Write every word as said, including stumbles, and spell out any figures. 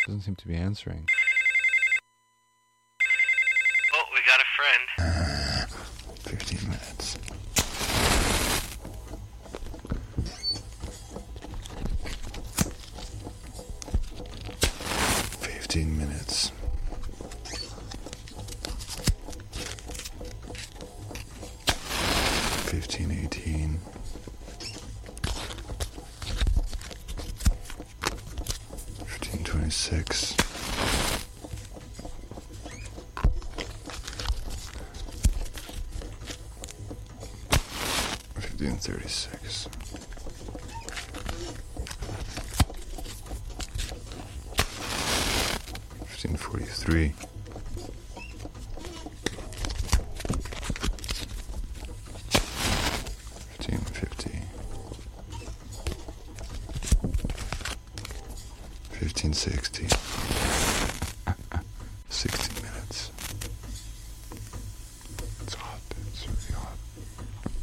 Doesn't seem to be answering. Oh, we got a friend. Uh, Fifteen minutes. Fifteen minutes. Fifteen, eighteen. Fifteen, twenty-six. Fifteen, thirty-six. Fifteen, forty-three. Fifteen, fifty. Fifteen, sixty.